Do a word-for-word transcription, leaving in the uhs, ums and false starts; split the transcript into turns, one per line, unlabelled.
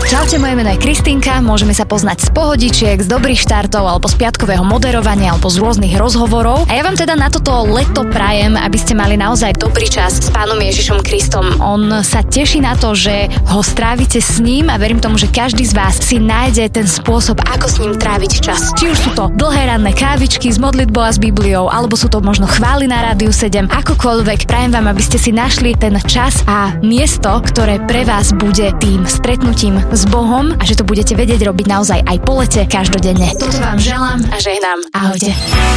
Čaute, moje meno je Kristýnka, môžeme sa poznať z pohodičiek, z dobrých štartov alebo z piatkového moderovania alebo z rôznych rozhovorov. A ja vám teda na toto leto prajem, aby ste mali naozaj dobrý čas s Pánom Ježišom Kristom. On sa teší na to, že ho strávite s ním a verím tomu, že každý z vás si nájde ten spôsob, ako s ním tráviť čas. Či už sú to dlhé ranné kávičky s modlitbou a s Bibliou, alebo sú to možno chvály na Rádiu sedem, akokoľvek. Prajem vám, aby ste si našli ten čas a miesto, ktoré pre vás bude tým stretnutím s Bohom a že to budete vedieť robiť naozaj aj po lete, každodenne. Toto vám želám a žehnám. Ahojte.